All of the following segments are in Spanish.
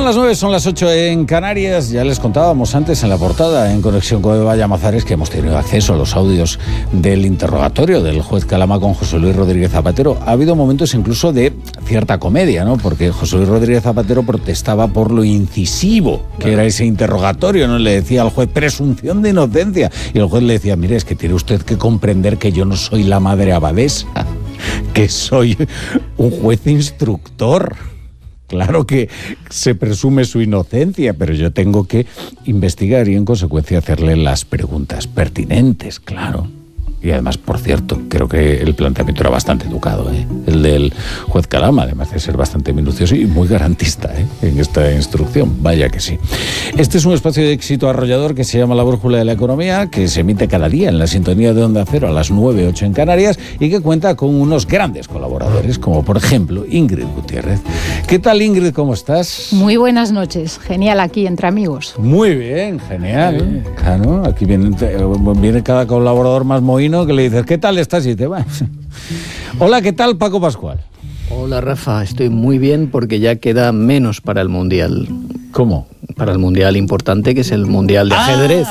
Son las 9, son las 8 en Canarias. Ya les contábamos antes en la portada, en conexión con Eva Llamazares, que hemos tenido acceso a los audios del interrogatorio del juez Calama con José Luis Rodríguez Zapatero. Ha habido momentos incluso de cierta comedia, ¿no? Porque José Luis Rodríguez Zapatero protestaba por lo incisivo que era ese interrogatorio, ¿no? Le decía al juez, presunción de inocencia. Y el juez le decía, mire, es que tiene usted que comprender que yo no soy la madre abadesa, que soy un juez instructor. Claro que se presume su inocencia, pero yo tengo que investigar y en consecuencia hacerle las preguntas pertinentes, claro. Y además, por cierto, creo que el planteamiento era bastante educado, el del juez Calama, además de ser bastante minucioso y muy garantista en esta instrucción, vaya que sí. Este es un espacio de éxito arrollador que se llama La Brújula de la Economía, que se emite cada día en la sintonía de Onda Cero a las 9:08 en Canarias y que cuenta con unos grandes colaboradores, como por ejemplo Ingrid Gutiérrez. ¿Qué tal, Ingrid? ¿Cómo estás? Muy buenas noches, genial aquí entre amigos. Muy bien, genial. Claro, aquí viene cada colaborador más mohino que le dices, ¿qué tal estás? Y dice, va. Hola, ¿qué tal, Paco Pascual? Hola, Rafa, estoy muy bien porque ya queda menos para el Mundial. ¿Cómo? Para el Mundial importante, que es el Mundial de ajedrez.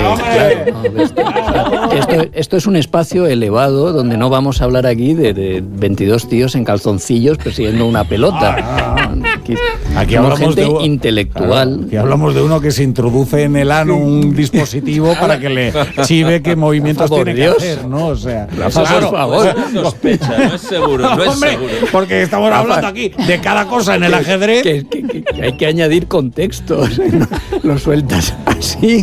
Esto es un espacio elevado donde no vamos a hablar aquí de 22 tíos en calzoncillos persiguiendo una pelota. Aquí hablamos gente de intelectual. Claro, aquí hablamos de uno que se introduce en el ano un dispositivo para que le chive qué movimientos tiene que hacer, ¿no? O sea, Rafa, por favor. Sospecha, no es seguro, no es seguro. Porque estamos hablando aquí de cada cosa en el ajedrez. Que hay que añadir contexto. Lo sueltas así.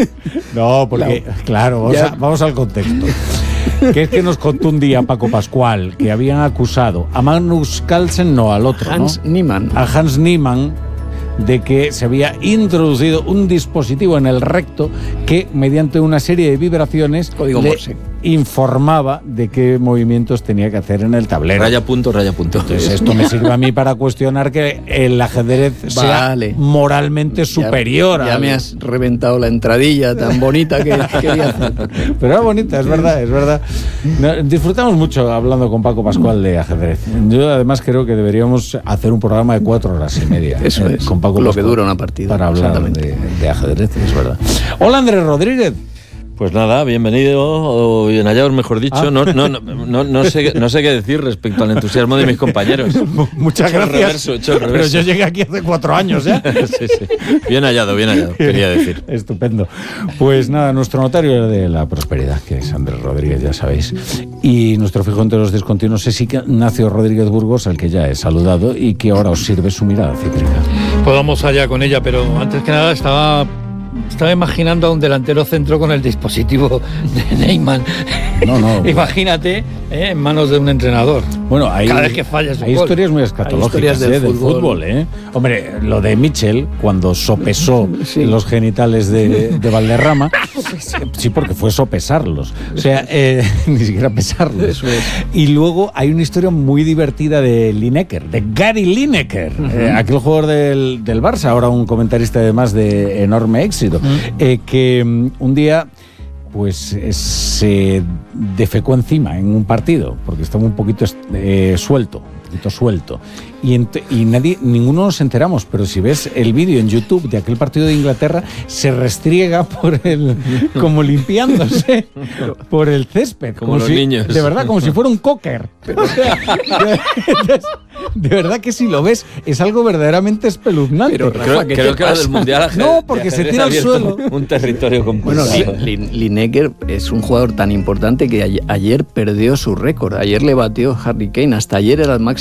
No, porque, claro, vamos al contexto. Que es que nos contó un día Paco Pascual que habían acusado a Magnus Carlsen, no, al otro, Hans Niemann. A Hans Niemann, de que se había introducido un dispositivo en el recto que, mediante una serie de vibraciones, código Morse, informaba de qué movimientos tenía que hacer en el tablero. Raya punto. Entonces esto me sirve a mí para cuestionar que el ajedrez sea moralmente superior. Ya me has reventado la entradilla tan bonita que quería hacer. Pero era bonita, es verdad. Disfrutamos mucho hablando con Paco Pascual de ajedrez. Yo además creo que deberíamos hacer un programa de 4 horas y media. Eso es, con Paco lo Pascual, que dura una partida. Para hablar de ajedrez, es verdad. Hola, Andrés Rodríguez. Pues nada, bienvenido, o bien hallados, mejor dicho. No sé qué decir respecto al entusiasmo de mis compañeros. Muchas gracias. Pero yo llegué aquí hace 4 años ya. Sí. Bien hallado, quería decir. Estupendo. Pues nada, nuestro notario de la prosperidad, que es Andrés Rodríguez, ya sabéis. Y nuestro fijo entre los discontinuos es Ignacio Rodríguez Burgos, al que ya he saludado y que ahora os sirve su mirada cítrica. Pues vamos allá con ella, pero antes que nada estaba imaginando a un delantero centro con el dispositivo de Neymar. No. Imagínate, en manos de un entrenador. Bueno, cada vez que fallas hay historias muy escatológicas del fútbol. Hombre, lo de Michel, cuando sopesó los genitales de Valderrama, sí, porque fue sopesarlos. O sea, ni siquiera pesarlos. Eso es. Y luego hay una historia muy divertida de Lineker, de Gary Lineker, aquel jugador del Barça, ahora un comentarista además de enorme éxito, que un día pues se defecó encima en un partido porque estaba un poquito suelto. Y ninguno nos enteramos, pero si ves el vídeo en YouTube de aquel partido de Inglaterra, se restriega como limpiándose por el césped. Como los niños. De verdad, como si fuera un cocker. De verdad que si lo ves, es algo verdaderamente espeluznante. Pero Rafa, creo que lo del Mundial no, porque se tira al suelo. Un territorio complicado. Bueno, Lineker es un jugador tan importante que ayer perdió su récord. Ayer le batió Harry Kane. Hasta ayer era el máximo